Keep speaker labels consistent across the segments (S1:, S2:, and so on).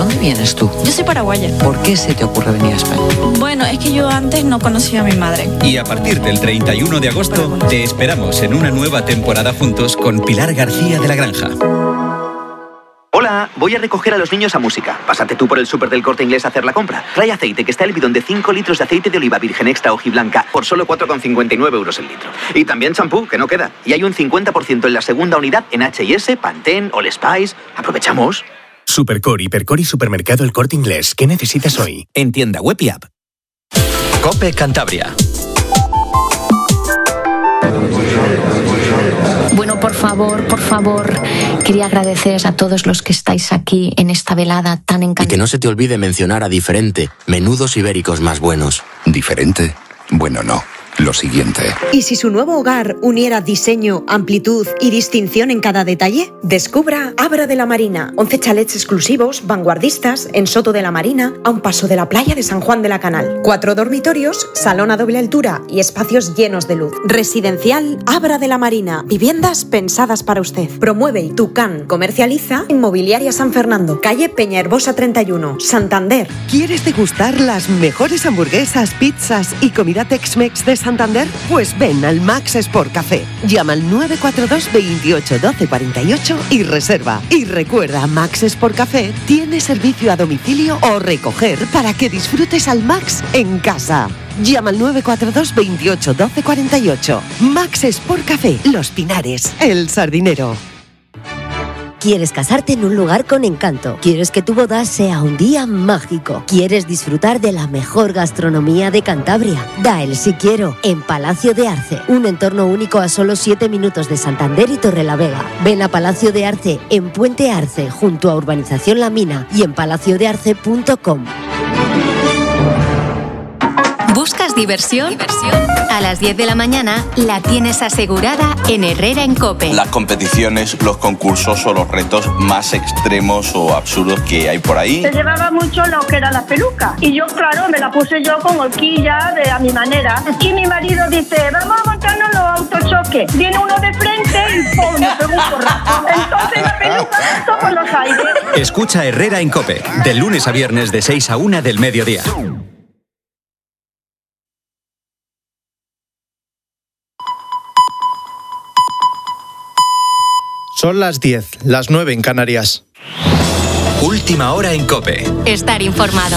S1: ¿Dónde vienes tú?
S2: Yo soy paraguaya.
S1: ¿Por qué se te ocurre venir a España?
S2: Bueno, es que yo antes no conocía a mi madre.
S3: Y a partir del 31 de agosto te esperamos en una nueva temporada juntos con Pilar García de la Granja.
S4: Hola, voy a recoger a los niños a música. Pásate tú por el súper del Corte Inglés a hacer la compra. Trae aceite, que está el bidón de 5 litros de aceite de oliva virgen extra hojiblanca por solo 4,59 euros el litro. Y también champú, que no queda. Y hay un 50% en la segunda unidad en H&S, Pantene, All Spice. Aprovechamos.
S5: Supercore, Hipercore y Supermercado El Corte Inglés. ¿Qué necesitas hoy?
S3: En tienda web y app. COPE Cantabria.
S6: Bueno, por favor, quería agradeceros a todos los que estáis aquí en esta velada tan encantadora.
S7: Y que no se te olvide mencionar a Diferente, menudos ibéricos más buenos.
S8: ¿Diferente? Bueno, no. Lo siguiente.
S9: ¿Y si su nuevo hogar uniera diseño, amplitud y distinción en cada detalle? Descubra Abra de la Marina. 11 chalets exclusivos, vanguardistas, en Soto de la Marina, a un paso de la playa de San Juan de la Canal. 4 dormitorios, salón a doble altura y espacios llenos de luz. Residencial Abra de la Marina. Viviendas pensadas para usted. Promueve Tucán. Comercializa Inmobiliaria San Fernando. Calle Peñaherbosa 31, Santander.
S10: ¿Quieres degustar las mejores hamburguesas, pizzas y comida Tex-Mex de Santander? Pues ven al Max Sport Café. Llama al 942 28 12 48 y reserva. Y recuerda, Max Sport Café tiene servicio a domicilio o recoger para que disfrutes al Max en casa. Llama al 942 28 12 48. Max Sport Café, Los Pinares, El Sardinero.
S11: ¿Quieres casarte en un lugar con encanto? ¿Quieres que tu boda sea un día mágico? ¿Quieres disfrutar de la mejor gastronomía de Cantabria? Da el sí quiero en Palacio de Arce, un entorno único a solo 7 minutos de Santander y Torrelavega. Ven a Palacio de Arce en Puente Arce, junto a Urbanización La Mina y en palaciodearce.com.
S12: ¿Buscas diversión? A las 10 de la mañana la tienes asegurada en Herrera en COPE.
S13: Las competiciones, los concursos o los retos más extremos o absurdos que hay por ahí.
S14: Se llevaba mucho lo que era la peluca. Y yo, claro, me la puse yo con horquilla a mi manera. Y mi marido dice, vamos a montarnos los autochoques. Viene uno de frente y ¡pum! Me pegó un porrazo. Entonces la peluca saltó por los aires.
S3: Escucha Herrera en COPE, de lunes a viernes de 6 a 1 del mediodía.
S15: Son las 10, las 9 en Canarias.
S3: Última hora en COPE.
S12: Estar informado.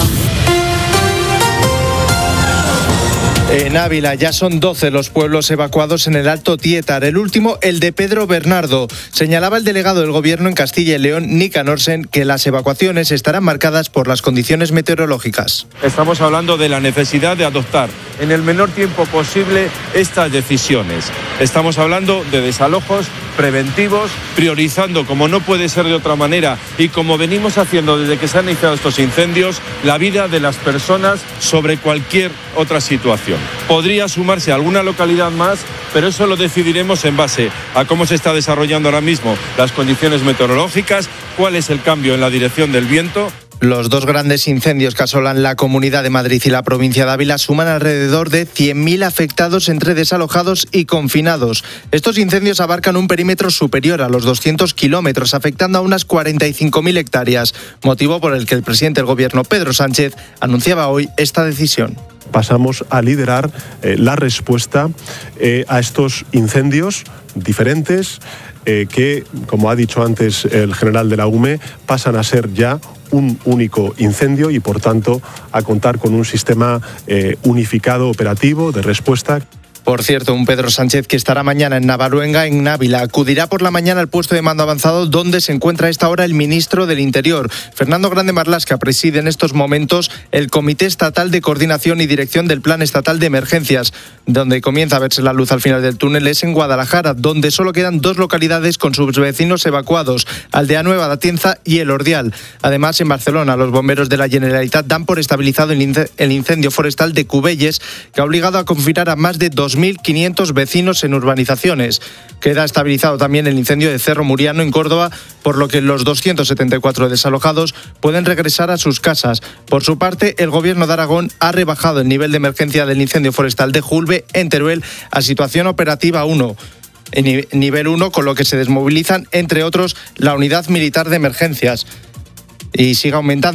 S15: En Ávila ya son 12 los pueblos evacuados en el Alto Tietar. El último, el de Pedro Bernardo. Señalaba el delegado del Gobierno en Castilla y León, Nick Norsen, que las evacuaciones estarán marcadas por las condiciones meteorológicas.
S16: Estamos hablando de la necesidad de adoptar en el menor tiempo posible estas decisiones. Estamos hablando de desalojos preventivos, priorizando, como no puede ser de otra manera, y como venimos haciendo desde que se han iniciado estos incendios, la vida de las personas sobre cualquier otra situación. Podría sumarse a alguna localidad más, pero eso lo decidiremos en base a cómo se está desarrollando ahora mismo las condiciones meteorológicas, cuál es el cambio en la dirección del viento.
S15: Los dos grandes incendios que asolan la Comunidad de Madrid y la provincia de Ávila suman alrededor de 100.000 afectados entre desalojados y confinados. Estos incendios abarcan un perímetro superior a los 200 kilómetros, afectando a unas 45.000 hectáreas, motivo por el que el presidente del Gobierno, Pedro Sánchez, anunciaba hoy esta decisión.
S17: Pasamos a liderar la respuesta a estos incendios diferentes que, como ha dicho antes el general de la UME, pasan a ser ya un único incendio y, por tanto, a contar con un sistema unificado operativo de respuesta.
S15: Por cierto, un Pedro Sánchez que estará mañana en Navaluenga, en Ávila. Acudirá por la mañana al puesto de mando avanzado donde se encuentra a esta hora el ministro del Interior. Fernando Grande Marlaska preside en estos momentos el Comité Estatal de Coordinación y Dirección del Plan Estatal de Emergencias. Donde comienza a verse la luz al final del túnel es en Guadalajara, donde solo quedan 2 localidades con sus vecinos evacuados, Aldea Nueva de Atienza y El Ordial. Además, en Barcelona, los bomberos de la Generalitat dan por estabilizado el incendio forestal de Cubelles, que ha obligado a confinar a más de 2.500 vecinos en urbanizaciones. Queda estabilizado también el incendio de Cerro Muriano en Córdoba, por lo que los 274 desalojados pueden regresar a sus casas. Por su parte, el Gobierno de Aragón ha rebajado el nivel de emergencia del incendio forestal de Julbe en Teruel a situación operativa 1. En nivel 1, con lo que se desmovilizan, entre otros, la unidad militar de emergencias. Y sigue aumentando